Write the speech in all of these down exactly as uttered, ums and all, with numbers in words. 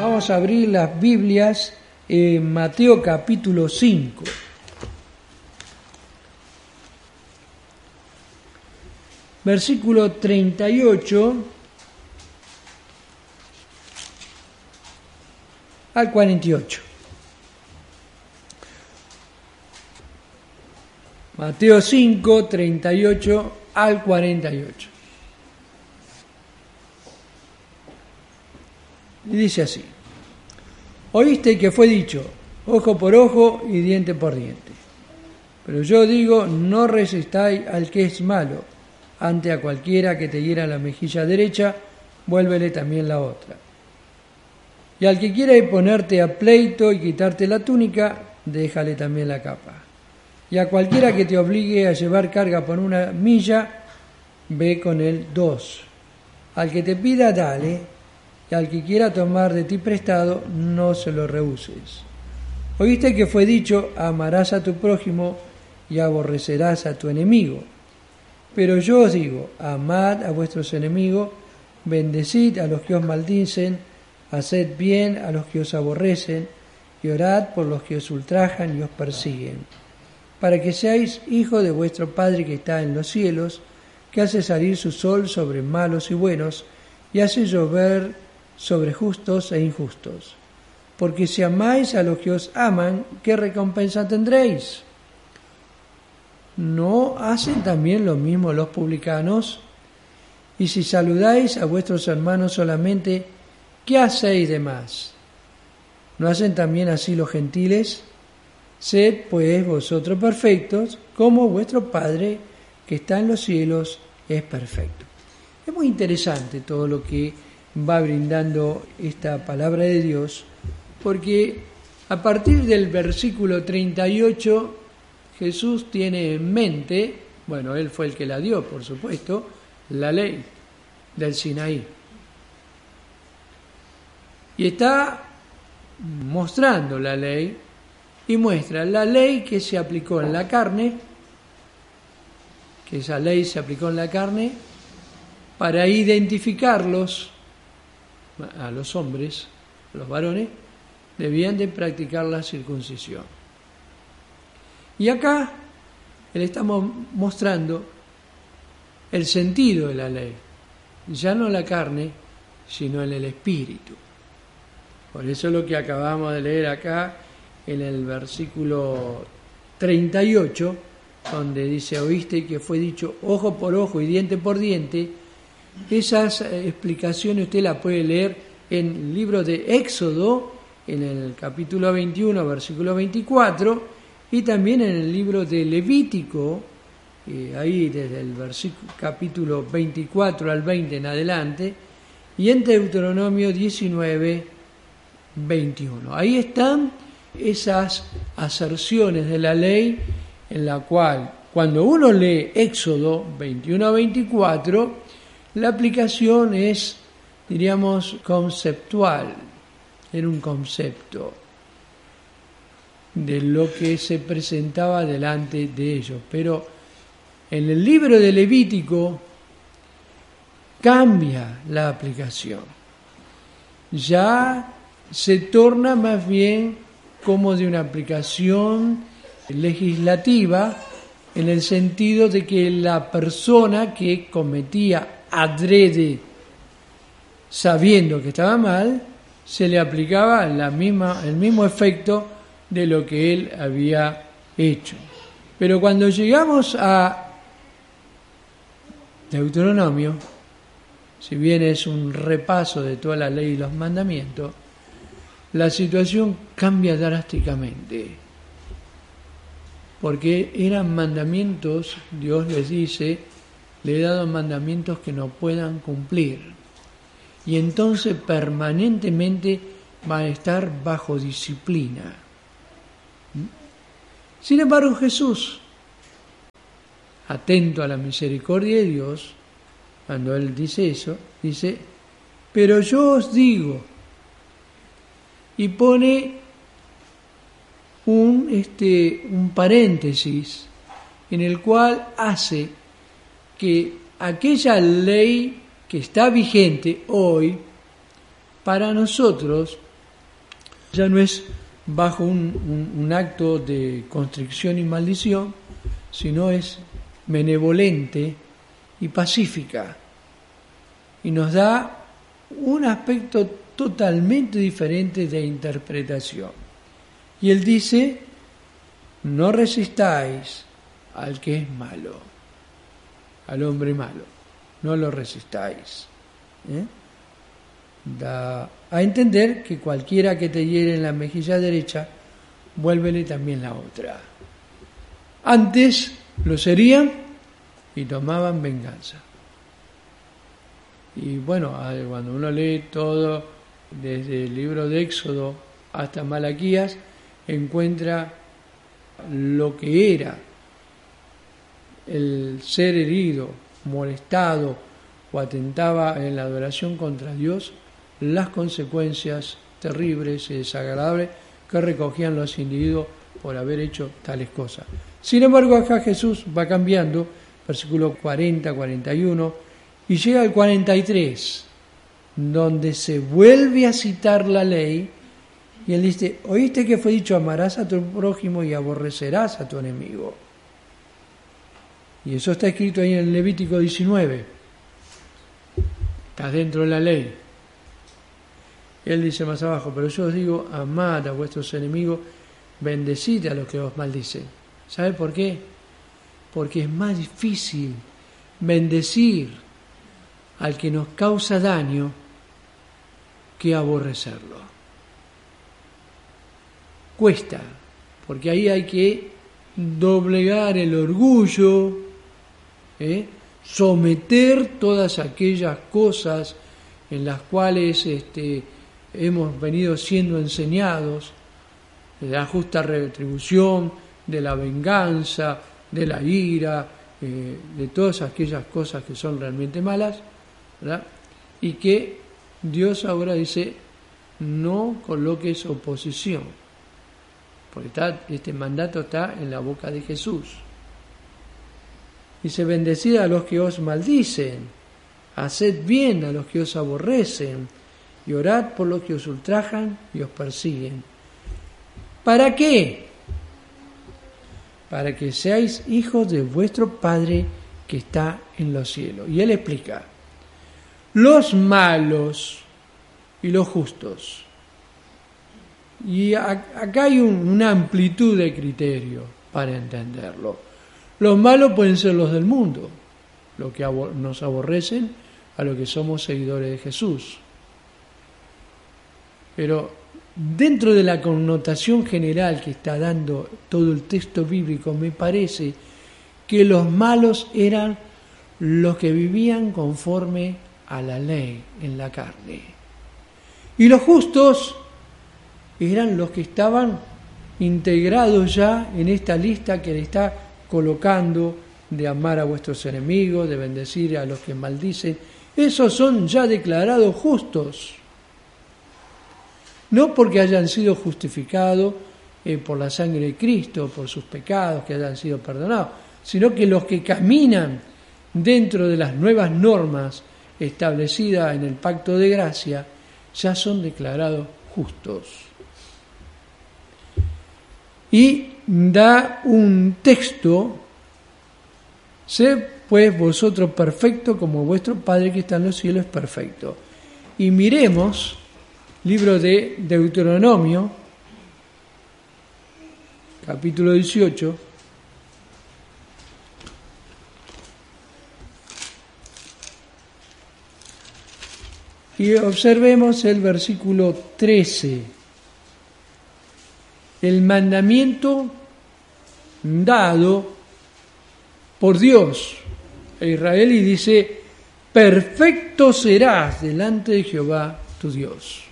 Vamos a abrir las Biblias en Mateo capítulo cinco. Versículo treinta y ocho al cuarenta y ocho. Mateo cinco, treinta y ocho al cuarenta y ocho. Y dice así: Oíste que fue dicho, ojo por ojo y diente por diente. Pero yo digo, no resistáis al que es malo. Ante a cualquiera que te hiera la mejilla derecha, vuélvele también la otra. Y al que quiera ponerte a pleito y quitarte la túnica, déjale también la capa. Y a cualquiera que te obligue a llevar carga por una milla, ve con él dos. Al que te pida, dale. Y al que quiera tomar de ti prestado, no se lo rehuses. Oíste que fue dicho, amarás a tu prójimo y aborrecerás a tu enemigo. Pero yo os digo, amad a vuestros enemigos, bendecid a los que os maldicen, haced bien a los que os aborrecen, y orad por los que os ultrajan y os persiguen, para que seáis hijos de vuestro Padre que está en los cielos, que hace salir su sol sobre malos y buenos, y hace llover sobre justos e injustos. Porque si amáis a los que os aman, ¿qué recompensa tendréis? ¿No hacen también lo mismo los publicanos? Y si saludáis a vuestros hermanos solamente, ¿qué hacéis de más? ¿No hacen también así los gentiles? Sed pues vosotros perfectos, como vuestro Padre que está en los cielos es perfecto. Es muy interesante todo lo que va brindando esta palabra de Dios, porque a partir del versículo treinta y ocho Jesús tiene en mente, bueno, Él fue el que la dio, por supuesto, la ley del Sinaí. Y está mostrando la ley y muestra la ley que se aplicó en la carne, que esa ley se aplicó en la carne para identificarlos a los hombres, a los varones, debían de practicar la circuncisión. Y acá le estamos mostrando el sentido de la ley, ya no en la carne, sino en el espíritu. Por eso lo que acabamos de leer acá en el versículo treinta y ocho, donde dice, oíste que fue dicho ojo por ojo y diente por diente, esas explicaciones usted las puede leer en el libro de Éxodo, en el capítulo veintiuno, versículo veinticuatro, y también en el libro de Levítico, eh, ahí desde el versículo, capítulo veinticuatro al veinte en adelante, y en Deuteronomio diecinueve, veintiuno. Ahí están esas aserciones de la ley, en la cual, cuando uno lee Éxodo veintiuno a veinticuatro, la aplicación es, diríamos, conceptual, en un concepto de lo que se presentaba delante de ellos. Pero en el libro de Levítico cambia la aplicación. Ya se torna más bien como de una aplicación legislativa, en el sentido de que la persona que cometía adrede, sabiendo que estaba mal, se le aplicaba la misma, el mismo efecto de lo que él había hecho. Pero cuando llegamos a Deuteronomio, si bien es un repaso de toda la ley y los mandamientos, la situación cambia drásticamente, porque eran mandamientos, Dios les dice, le he dado mandamientos que no puedan cumplir, y entonces permanentemente van a estar bajo disciplina. Sin embargo, Jesús, atento a la misericordia de Dios, cuando Él dice eso, dice, pero yo os digo, y pone un, este, un paréntesis en el cual hace que aquella ley que está vigente hoy, para nosotros Ya no es bajo un, un, un acto de constricción y maldición, sino es benevolente y pacífica. Y nos da un aspecto totalmente diferente de interpretación. Y él dice, no resistáis al que es malo, al hombre malo, no lo resistáis. ¿Eh? Da a entender que cualquiera que te hiere en la mejilla derecha, vuélvele también la otra. Antes los herían y tomaban venganza. Y bueno, cuando uno lee todo, desde el libro de Éxodo hasta Malaquías, encuentra lo que era el ser herido, molestado o atentaba en la adoración contra Dios, las consecuencias terribles y desagradables que recogían los individuos por haber hecho tales cosas. Sin embargo, acá Jesús va cambiando, versículo cuarenta, cuarenta y uno, y llega al cuarenta y tres, donde se vuelve a citar la ley, y él dice, oíste que fue dicho, amarás a tu prójimo y aborrecerás a tu enemigo. Y eso está escrito ahí en el Levítico diecinueve. Está dentro de la ley. Él dice más abajo, pero yo os digo, amad a vuestros enemigos, bendecid a los que os maldicen. ¿Sabe por qué? Porque es más difícil bendecir al que nos causa daño que aborrecerlo. Cuesta, porque ahí hay que doblegar el orgullo, ¿eh? someter todas aquellas cosas en las cuales este, hemos venido siendo enseñados, de la justa retribución, de la venganza, de la ira, eh, de todas aquellas cosas que son realmente malas, ¿verdad? Y que Dios ahora dice, no coloques oposición, porque está, este mandato está en la boca de Jesús. Dice, bendecid a los que os maldicen, haced bien a los que os aborrecen, y orad por los que os ultrajan y os persiguen. ¿Para qué? Para que seáis hijos de vuestro Padre que está en los cielos. Y él explica, los malos y los justos. Y acá hay un, una amplitud de criterio para entenderlo. Los malos pueden ser los del mundo, los que nos aborrecen a los que somos seguidores de Jesús. Pero dentro de la connotación general que está dando todo el texto bíblico, me parece que los malos eran los que vivían conforme a la ley en la carne. Y los justos eran los que estaban integrados ya en esta lista que le está colocando de amar a vuestros enemigos, de bendecir a los que maldicen. Esos son ya declarados justos. No porque hayan sido justificados eh, por la sangre de Cristo, por sus pecados, que hayan sido perdonados, sino que los que caminan dentro de las nuevas normas establecidas en el pacto de gracia, ya son declarados justos. Y da un texto, sé pues vosotros perfectos como vuestro Padre que está en los cielos es perfecto. Y miremos libro de Deuteronomio, capítulo dieciocho, y observemos el versículo trece. El mandamiento dado por Dios a Israel y dice, perfecto serás delante de Jehová tu Dios.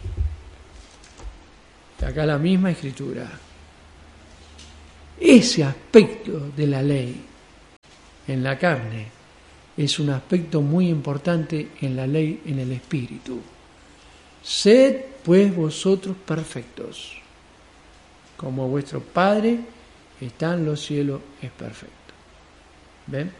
Acá la misma escritura. Ese aspecto de la ley en la carne es un aspecto muy importante en la ley en el espíritu. Sed pues vosotros perfectos, como vuestro Padre que está en los cielos es perfecto. ¿Ven?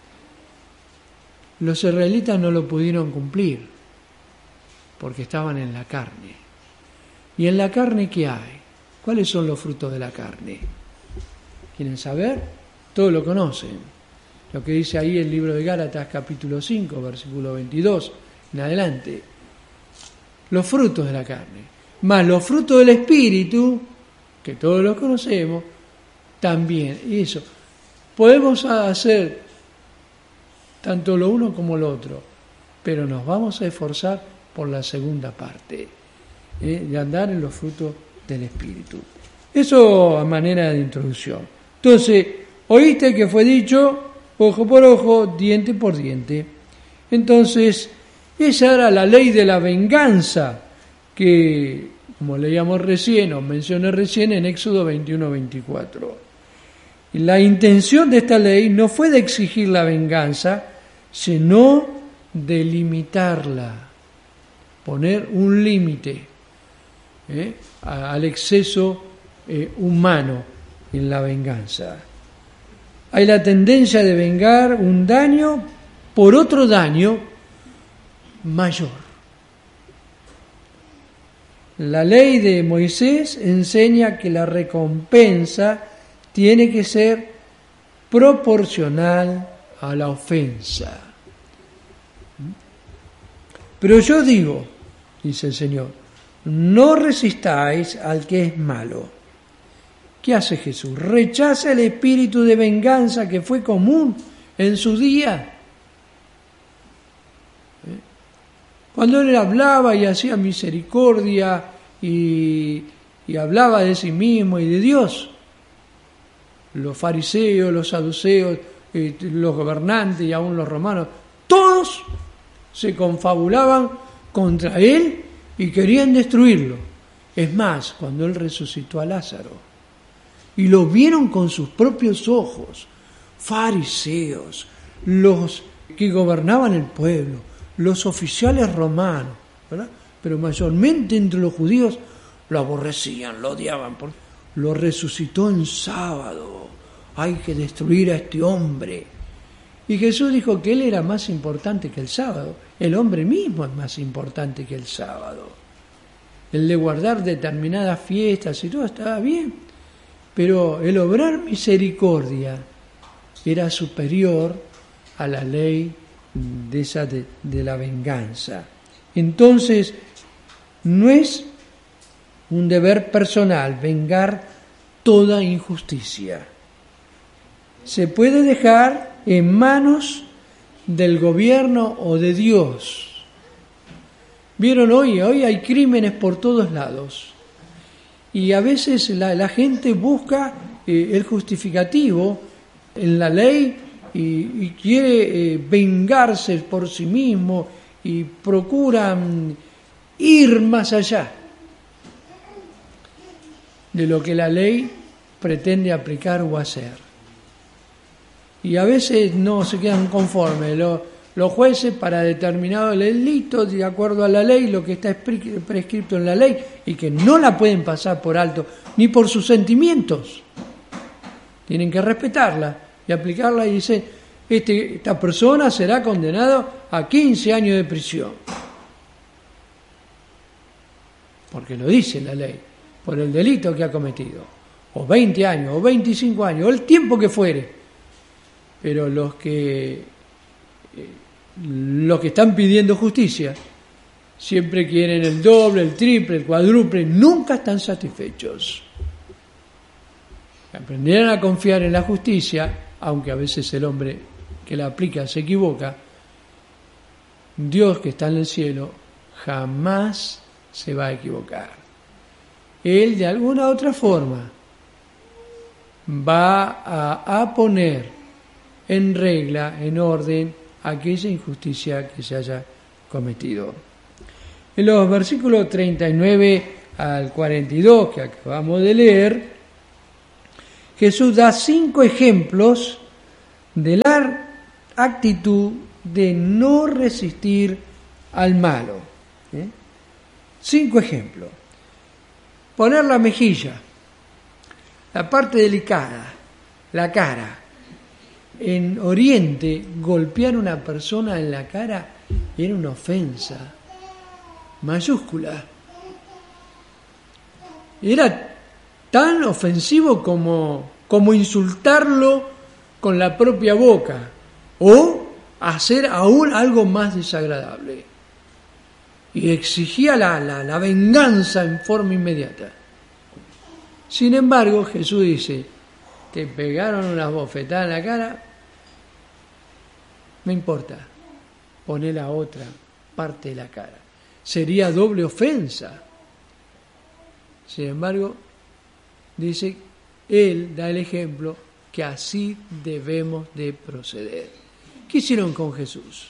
Los israelitas no lo pudieron cumplir porque estaban en la carne. ¿Y en la carne qué hay? ¿Cuáles son los frutos de la carne? ¿Quieren saber? Todos lo conocen. Lo que dice ahí el libro de Gálatas, capítulo cinco, versículo veintidós, en adelante. Los frutos de la carne. Más los frutos del Espíritu, que todos los conocemos, también. Y eso. Podemos hacer tanto lo uno como lo otro, pero nos vamos a esforzar por la segunda parte, ¿eh? de andar en los frutos del Espíritu. Eso a manera de introducción. Entonces, oíste que fue dicho, ojo por ojo, diente por diente. Entonces, esa era la ley de la venganza que, como leíamos recién, o mencioné recién en Éxodo veintiuno veinticuatro. Y la intención de esta ley no fue de exigir la venganza, sino de limitarla, poner un límite ¿eh? al exceso eh, humano en la venganza. Hay la tendencia de vengar un daño por otro daño mayor. La ley de Moisés enseña que la recompensa tiene que ser proporcional a la ofensa. Pero yo digo, dice el Señor, no resistáis al que es malo. ¿Qué hace Jesús? Rechaza el espíritu de venganza que fue común en su día. Cuando él hablaba y hacía misericordia y, y hablaba de sí mismo y de Dios, los fariseos, los saduceos, eh, los gobernantes y aún los romanos, todos se confabulaban contra él y querían destruirlo. Es más, cuando él resucitó a Lázaro y lo vieron con sus propios ojos, fariseos, los que gobernaban el pueblo, los oficiales romanos, ¿verdad? Pero mayormente entre los judíos lo aborrecían, lo odiaban, porque lo resucitó en sábado, hay que destruir a este hombre. Y Jesús dijo que él era más importante que el sábado, el hombre mismo es más importante que el sábado. El de guardar determinadas fiestas y todo estaba bien, pero el obrar misericordia era superior a la ley de esa de, de la venganza. Entonces, no es un deber personal vengar toda injusticia. Se puede dejar en manos del gobierno o de Dios. ¿Vieron hoy? Hoy hay crímenes por todos lados. Y a veces la, la gente busca eh, el justificativo en la ley y, y quiere eh, vengarse por sí mismo y procuran ir más allá de lo que la ley pretende aplicar o hacer. Y a veces no se quedan conformes los, los jueces para determinado delito, de acuerdo a la ley, lo que está prescrito en la ley, y que no la pueden pasar por alto, ni por sus sentimientos. Tienen que respetarla y aplicarla, y dicen, este, esta persona será condenado a quince años de prisión. Porque lo dice la ley, por el delito que ha cometido. O veinte años, o veinticinco años, o el tiempo que fuere. Pero los que, eh, los que están pidiendo justicia siempre quieren el doble, el triple, el cuádruple, nunca están satisfechos. Aprendieran a confiar en la justicia, aunque a veces el hombre que la aplica se equivoca, Dios que está en el cielo jamás se va a equivocar. Él de alguna otra forma va a, a poner en regla, en orden, aquella injusticia que se haya cometido. En los versículos treinta y nueve al cuarenta y dos que acabamos de leer, Jesús da cinco ejemplos de la actitud de no resistir al malo. ¿Eh? Cinco ejemplos. Poner la mejilla, la parte delicada, la cara. En Oriente, golpear a una persona en la cara era una ofensa mayúscula. Era tan ofensivo como, como insultarlo con la propia boca o hacer aún algo más desagradable. Y exigía la, la, la venganza en forma inmediata. Sin embargo, Jesús dice, te pegaron unas bofetadas en la cara, no importa, poné la otra parte de la cara. Sería doble ofensa. Sin embargo, dice, Él da el ejemplo que así debemos de proceder. ¿Qué hicieron con Jesús?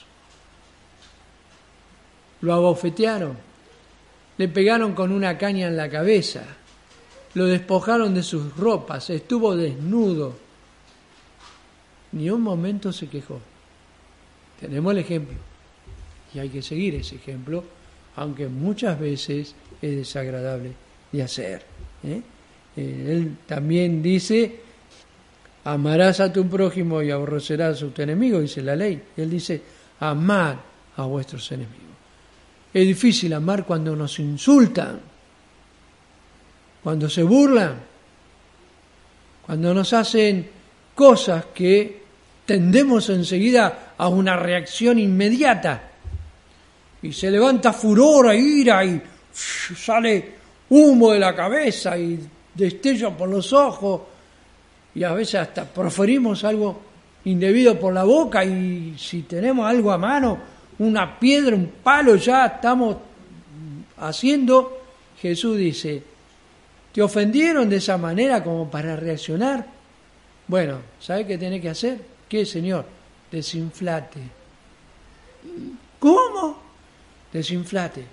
Lo abofetearon, le pegaron con una caña en la cabeza, lo despojaron de sus ropas, estuvo desnudo. Ni un momento se quejó. Tenemos el ejemplo y hay que seguir ese ejemplo, aunque muchas veces es desagradable de hacer. ¿eh? Eh, él también dice, amarás a tu prójimo y aborrecerás a tu enemigo, dice la ley. Él dice, amad a vuestros enemigos. Es difícil amar cuando nos insultan, cuando se burlan, cuando nos hacen cosas que tendemos enseguida a una reacción inmediata. Y se levanta furor, ira, y sale humo de la cabeza y destello por los ojos. Y a veces hasta proferimos algo indebido por la boca, y si tenemos algo a mano, una piedra, un palo, ya estamos haciendo. Jesús dice, ¿te ofendieron de esa manera como para reaccionar? Bueno, ¿sabes qué tenés que hacer? ¿Qué, Señor? Desinflate. ¿Cómo? Desinflate.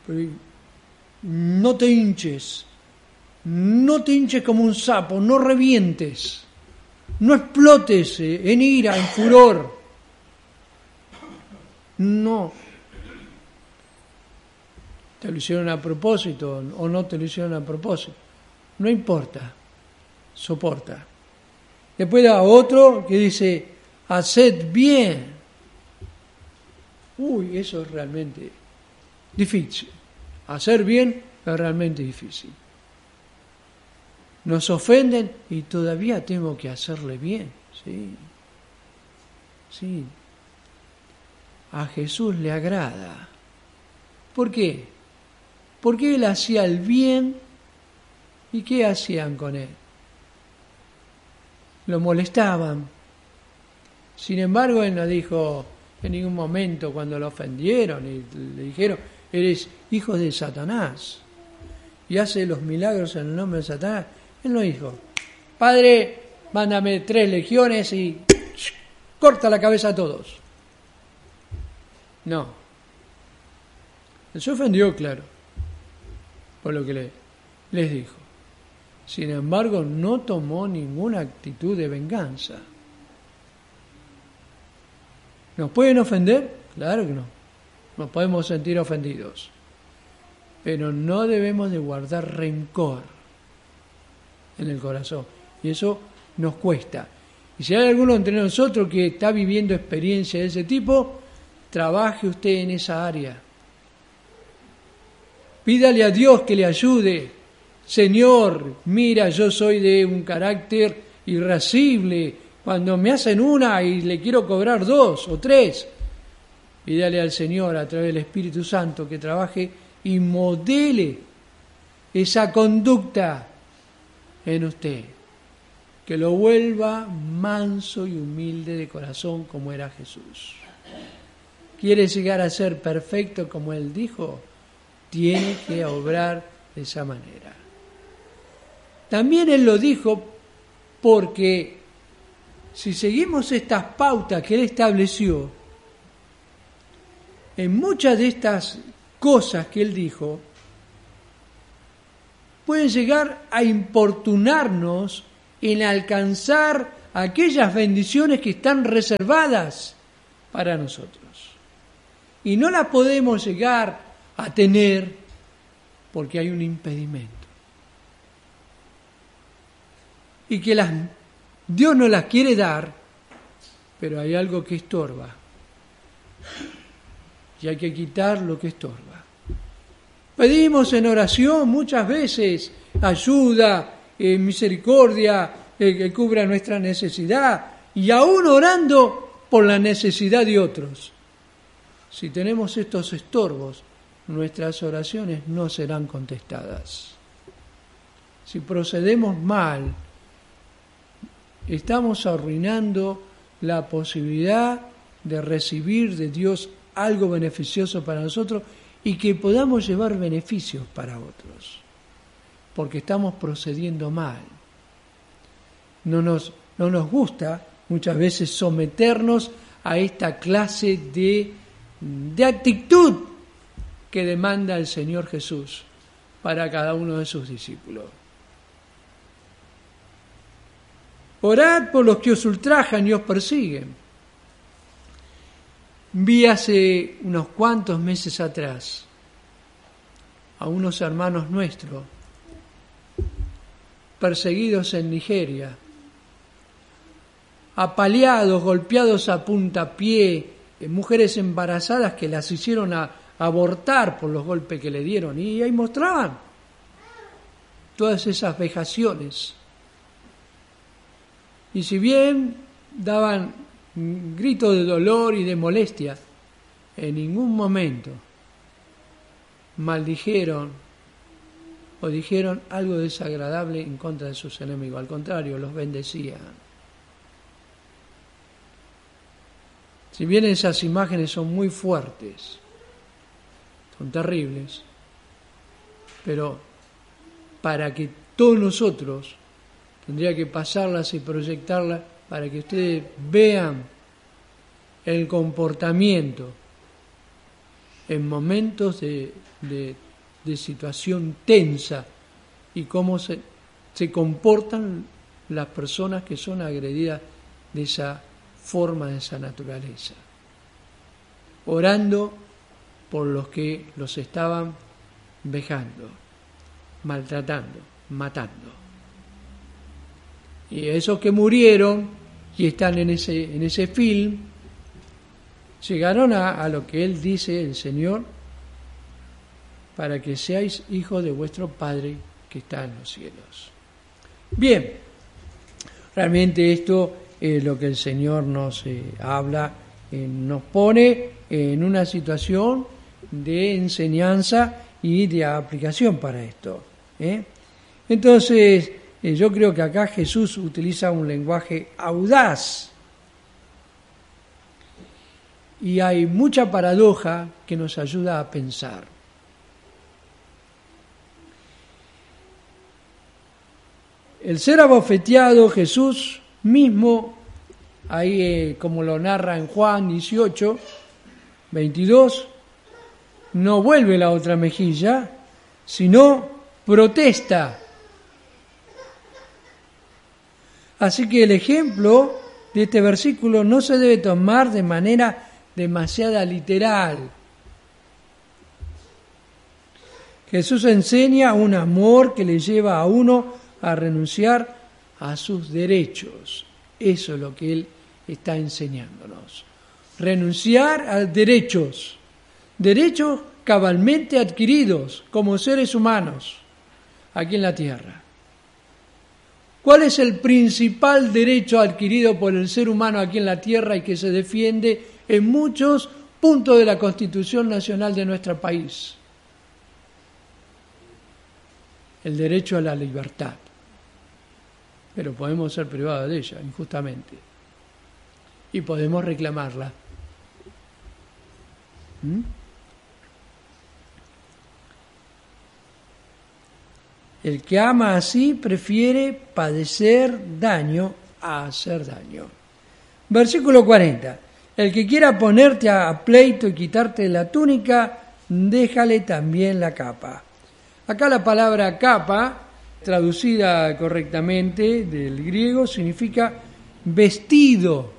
No te hinches. No te hinches como un sapo, no revientes. No explotes en ira, en furor. No. Te lo hicieron a propósito o no te lo hicieron a propósito. No importa. Soporta. Después da otro que dice, haced bien. Uy, eso es realmente difícil. Hacer bien es realmente difícil. Nos ofenden y todavía tengo que hacerle bien. Sí. Sí. A Jesús le agrada. ¿Por qué? Porque Él hacía el bien. ¿Y qué hacían con Él? Lo molestaban. Sin embargo, Él no dijo en ningún momento cuando lo ofendieron y le dijeron, eres hijo de Satanás y hace los milagros en el nombre de Satanás. Él no dijo, Padre, mándame tres legiones y corta la cabeza a todos. No. Él se ofendió, claro, por lo que le, les dijo. Sin embargo, no tomó ninguna actitud de venganza. ¿Nos pueden ofender? Claro que no. Nos podemos sentir ofendidos. Pero no debemos de guardar rencor en el corazón. Y eso nos cuesta. Y si hay alguno entre nosotros que está viviendo experiencia de ese tipo, trabaje usted en esa área. Pídale a Dios que le ayude. Señor, mira, yo soy de un carácter irascible. Cuando me hacen una y le quiero cobrar dos o tres, pídale al Señor a través del Espíritu Santo que trabaje y modele esa conducta en usted, que lo vuelva manso y humilde de corazón como era Jesús. ¿Quiere llegar a ser perfecto como Él dijo? Tiene que obrar de esa manera. También Él lo dijo porque si seguimos estas pautas que Él estableció, en muchas de estas cosas que Él dijo, pueden llegar a importunarnos en alcanzar aquellas bendiciones que están reservadas para nosotros. Y no las podemos llegar a tener porque hay un impedimento. Y que las, Dios nos las quiere dar, pero hay algo que estorba. Y hay que quitar lo que estorba. Pedimos en oración muchas veces ayuda, eh, misericordia, eh, que cubra nuestra necesidad, y aún orando por la necesidad de otros. Si tenemos estos estorbos, nuestras oraciones no serán contestadas. Si procedemos mal, estamos arruinando la posibilidad de recibir de Dios algo beneficioso para nosotros y que podamos llevar beneficios para otros, porque estamos procediendo mal. No nos, no nos gusta muchas veces someternos a esta clase de, de actitud que demanda el Señor Jesús para cada uno de sus discípulos. Orad por los que os ultrajan y os persiguen. Vi hace unos cuantos meses atrás a unos hermanos nuestros perseguidos en Nigeria, apaleados, golpeados a puntapié, mujeres embarazadas que las hicieron a, a abortar por los golpes que le dieron, y ahí mostraban todas esas vejaciones. Y si bien daban gritos de dolor y de molestia, en ningún momento maldijeron o dijeron algo desagradable en contra de sus enemigos. Al contrario, los bendecían. Si bien esas imágenes son muy fuertes, son terribles, pero para que todos nosotros tendría que pasarlas y proyectarlas para que ustedes vean el comportamiento en momentos de, de, de situación tensa y cómo se, se comportan las personas que son agredidas de esa forma, de esa naturaleza. Orando por los que los estaban vejando, maltratando, matando. Y esos que murieron y están en ese, en ese film, llegaron a, a lo que Él dice, el Señor, para que seáis hijos de vuestro Padre que está en los cielos. Bien, realmente esto es lo que el Señor nos eh, habla, eh, nos pone en una situación de enseñanza y de aplicación para esto. ¿eh? Entonces, eh, yo creo que acá Jesús utiliza un lenguaje audaz. Y hay mucha paradoja que nos ayuda a pensar. El ser abofeteado, Jesús mismo, ahí eh, como lo narra en Juan dieciocho, veintidós, no vuelve la otra mejilla, sino protesta. Así que el ejemplo de este versículo no se debe tomar de manera demasiada literal. Jesús enseña un amor que le lleva a uno a renunciar a sus derechos. Eso es lo que Él está enseñándonos. Renunciar a derechos. Derechos cabalmente adquiridos como seres humanos aquí en la tierra. ¿Cuál es el principal derecho adquirido por el ser humano aquí en la tierra y que se defiende en muchos puntos de la Constitución Nacional de nuestro país? El derecho a la libertad. Pero podemos ser privados de ella, injustamente. Y podemos reclamarla. ¿Mm? El que ama así prefiere padecer daño a hacer daño. Versículo cuarenta. El que quiera ponerte a pleito y quitarte la túnica, déjale también la capa. Acá la palabra capa, traducida correctamente del griego, significa vestido.